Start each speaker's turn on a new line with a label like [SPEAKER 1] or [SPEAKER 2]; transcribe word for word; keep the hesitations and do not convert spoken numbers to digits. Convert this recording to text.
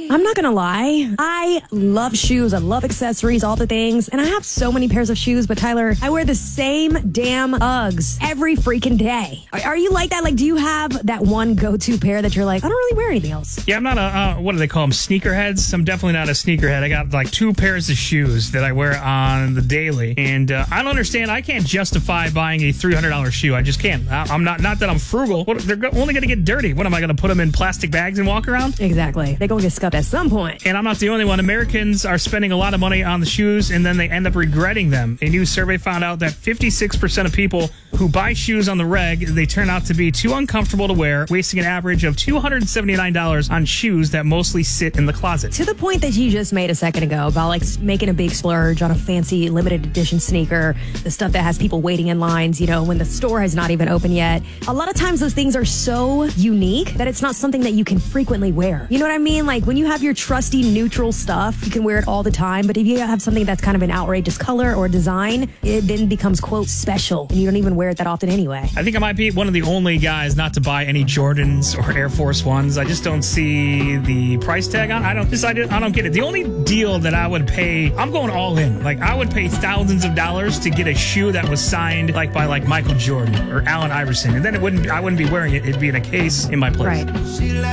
[SPEAKER 1] I'm not gonna lie. I love shoes. I love accessories, all the things. And I have so many pairs of shoes, but Tyler, I wear the same damn Uggs every freaking day. Are, are you like that? Like, do you have that one go-to pair that you're like, I don't really wear anything else?
[SPEAKER 2] Yeah, I'm not a, uh, what do they call them, sneakerheads? I'm definitely not a sneakerhead. I got like two pairs of shoes that I wear on the daily. And uh, I don't understand. I can't justify buying a three hundred dollars shoe. I just can't. I, I'm not, not that I'm frugal. What, they're go- only going to get dirty. What, am I going to put them in plastic bags and walk around?
[SPEAKER 1] Exactly. They're going to get scuffed at some point.
[SPEAKER 2] And I'm not the only one. Americans are spending a lot of money on the shoes and then they end up regretting them. A new survey found out that fifty-six percent of people who buy shoes on the reg, they turn out to be too uncomfortable to wear, wasting an average of two hundred seventy-nine dollars on shoes that mostly sit in the closet.
[SPEAKER 1] To the point that you just made a second ago about like making a big splurge on a fancy limited edition sneaker, the stuff that has people waiting in lines, you know, when the store has not even opened yet. A lot of times those things are so unique that it's not something that you can frequently wear. You know what I mean? Like when you have your trusty neutral stuff, you can wear it all the time. But if you have something that's kind of an outrageous color or design, it then becomes, quote, special. And you don't even wear it that often anyway.
[SPEAKER 2] I think I might be one of the only guys not to buy any Jordans or Air Force Ones. I just don't see the price tag on. I don't just I don't, I don't get it. The only deal that I would pay, I'm going all in. Like I would pay thousands of dollars to get a shoe that was signed like by like Michael Jordan or Allen Iverson, and then it wouldn't I wouldn't be wearing it. It'd be in a case in my place.
[SPEAKER 1] Right.